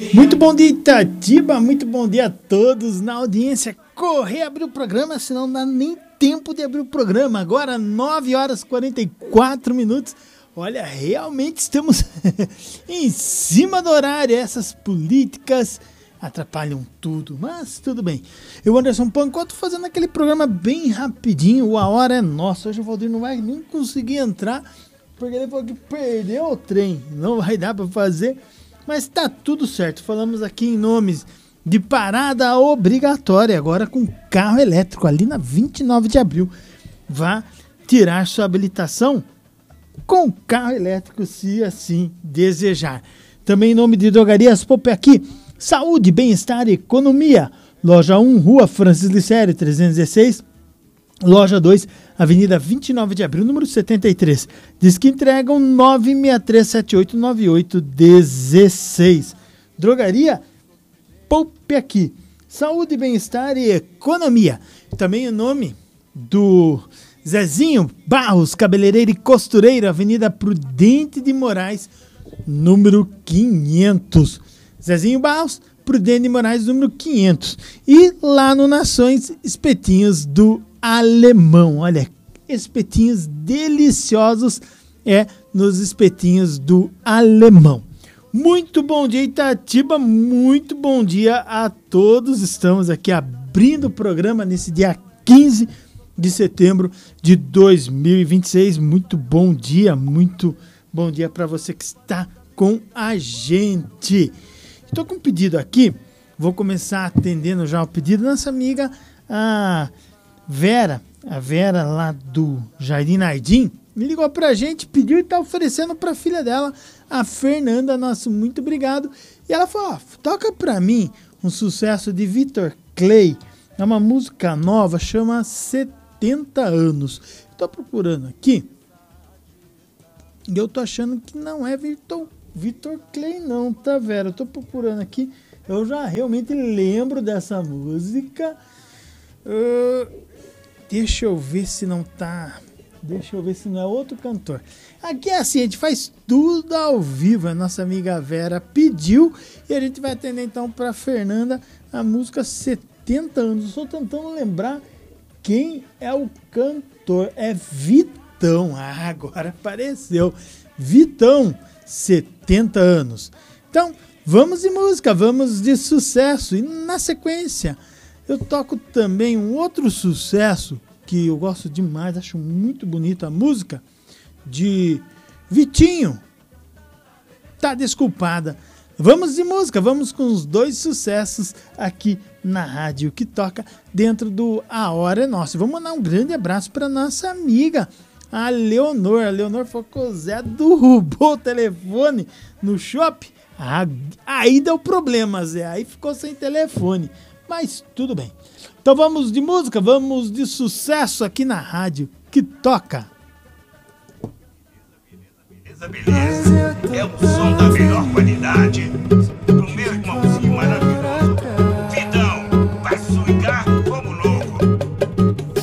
Muito bom dia, Itatiba, muito bom dia a todos na audiência. Correr abrir o programa, senão não dá nem tempo de abrir o programa. Agora 9 horas e 44 minutos. Olha, realmente estamos em cima do horário. Essas políticas atrapalham tudo, mas tudo bem. Eu, Anderson Pancotto, fazendo aquele programa bem rapidinho. A hora é nossa. Hoje o Valdir não vai nem conseguir entrar, porque ele falou que perdeu o trem. Não vai dar para fazer, mas tá tudo certo. Falamos aqui em nomes de parada obrigatória, agora com carro elétrico, ali na 29 de abril. Vá tirar sua habilitação com carro elétrico, se assim desejar. Também em nome de Drogarias Pope aqui, saúde, bem-estar e economia. Loja 1, Rua Francis Licério, 316. Loja 2, Avenida 29 de Abril, número 73. Diz que entregam 963789816. Drogaria Poupe aqui. Saúde, bem-estar e economia. Também o nome do Zezinho Barros, cabeleireiro e costureiro, Avenida Prudente de Moraes, número 500. Zezinho Barros, Prudente de Moraes, número 500. E lá no Nações, espetinhos do Alemão. Olha, espetinhos deliciosos nos espetinhos do Alemão. Muito bom dia, Itatiba, muito bom dia a todos. Estamos aqui abrindo o programa nesse dia 15 de setembro de 2026. Muito bom dia para você que está com a gente. Estou com um pedido aqui, vou começar atendendo já o pedido da nossa amiga, a Vera lá do Jardim Nardim, me ligou pra gente, pediu e tá oferecendo pra filha dela, a Fernanda. Nosso muito obrigado. E ela falou, toca pra mim um sucesso de Vitor Clay, é uma música nova, chama 70 anos. Tô procurando aqui, e eu tô achando que não é Vitor Clay não, tá, Vera? Eu tô procurando aqui, eu já realmente lembro dessa música. Deixa eu ver se não tá... Deixa eu ver se não é outro cantor. Aqui é assim, a gente faz tudo ao vivo. A nossa amiga Vera pediu e a gente vai atender então para Fernanda a música 70 anos. Eu estou tentando lembrar quem é o cantor. É Vitão. Agora apareceu. Vitão, 70 anos. Então, vamos de música, vamos de sucesso. E na sequência, eu toco também um outro sucesso que eu gosto demais, acho muito bonita a música, de Vitinho, Tá Desculpada. Vamos de música, vamos com os dois sucessos aqui na rádio que toca dentro do A Hora é Nossa. Vamos mandar um grande abraço para nossa amiga, a Leonor. A Leonor falou que o Zé derrubou o telefone no shopping. Aí deu problema, Zé, aí ficou sem telefone, mas tudo bem. Então vamos de música, vamos de sucesso aqui na rádio que toca. Beleza, beleza. É o som da melhor qualidade.